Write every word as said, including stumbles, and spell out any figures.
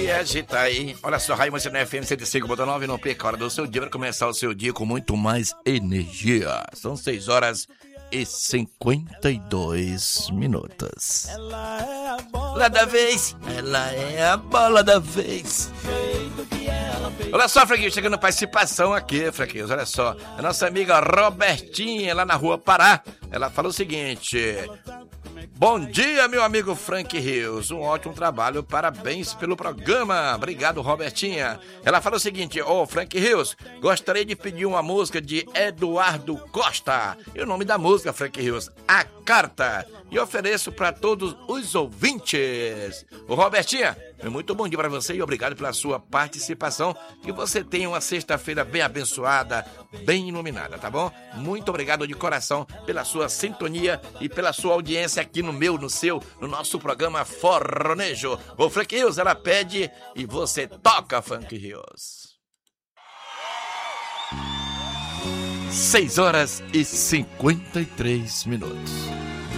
e agita aí. Olha só, Raimundo na F M cento e cinco ponto nove, não perca a hora do seu dia, vai começar o seu dia com muito mais energia. São seis horas e cinquenta e dois minutos. Ela é a bola da vez, ela é a bola da vez. Olha só, Franquinho, chegando participação aqui, Franquinho, olha só. A nossa amiga Robertinha, lá na Rua Pará, ela fala o seguinte: bom dia, meu amigo Frank Rios, um ótimo trabalho, parabéns pelo programa. Obrigado, Robertinha. Ela fala o seguinte: ô, oh, Frank Rios, gostaria de pedir uma música de Eduardo Costa. E o nome da música, Frank Rios, A Carta. E ofereço para todos os ouvintes. Ô, Robertinha, muito bom dia para você e obrigado pela sua participação. Que você tenha uma sexta-feira bem abençoada, bem iluminada, tá bom? Muito obrigado de coração pela sua sintonia e pela sua audiência aqui no meu, no seu, no nosso programa Forronejo. O Frank Rios, ela pede e você toca, Frank Rios. seis horas e cinquenta e três minutos.